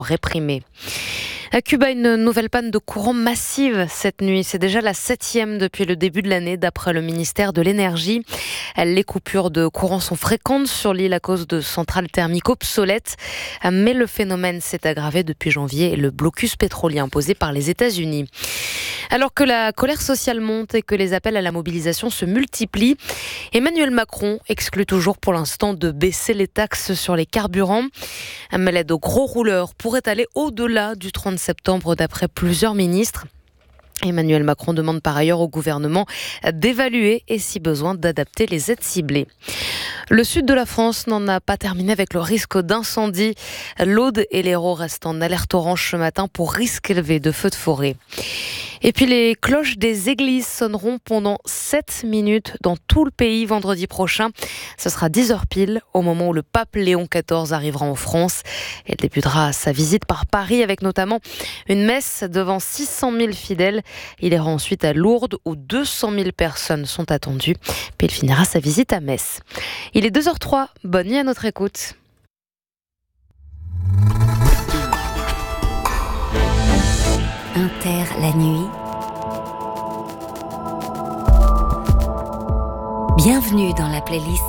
réprimés. À Cuba, une nouvelle panne de courant massive cette nuit. C'est déjà la 7e depuis le début de l'année, d'après le ministère de l'Énergie. Les coupures de courant sont fréquentes sur l'île à cause de centrales thermiques obsolètes. Mais le phénomène s'est aggravé depuis janvier et le blocus pétrolier imposé par les États-Unis. Alors que la colère sociale monte et que les appels à la mobilisation se multiplient, Emmanuel Macron exclut toujours pour l'instant de baisser les taxes sur les carburants. Mais l'aide aux gros rouleurs pourrait aller au-delà du 30 septembre d'après plusieurs ministres. Emmanuel Macron demande par ailleurs au gouvernement d'évaluer et si besoin d'adapter les aides ciblées. Le sud de la France n'en a pas terminé avec le risque d'incendie. L'Aude et l'Hérault restent en alerte orange ce matin pour risque élevé de feux de forêt. Et puis les cloches des églises sonneront pendant 7 minutes dans tout le pays vendredi prochain. Ce sera 10h pile au moment où le pape Léon XIV arrivera en France. Il débutera sa visite par Paris avec notamment une messe devant 600 000 fidèles. Il ira ensuite à Lourdes où 200 000 personnes sont attendues. Puis il finira sa visite à Metz. Il est 2h03. Bonne nuit à notre écoute. Inter la nuit. Bienvenue dans la playlist